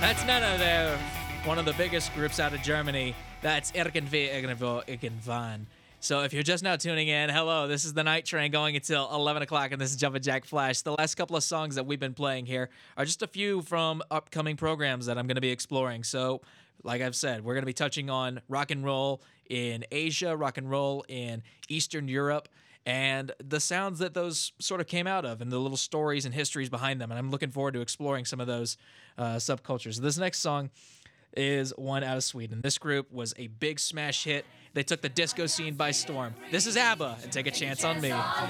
That's none other one of the biggest groups out of Germany. That's Irgendwie Irgendwo Irgendwann. So if you're just now tuning in, hello, this is the Night Train going until 11 o'clock, and this is Jumpin' Jack Flash. The last couple of songs that we've been playing here are just a few from upcoming programs that I'm going to be exploring. So, like I've said, we're going to be touching on rock and roll in Asia, rock and roll in Eastern Europe, and the sounds that those sort of came out of, and the little stories and histories behind them. And I'm looking forward to exploring some of those subcultures. This next song is one out of Sweden. This group was a big smash hit. They took the disco scene by storm. This is ABBA, and Take a Chance on Me.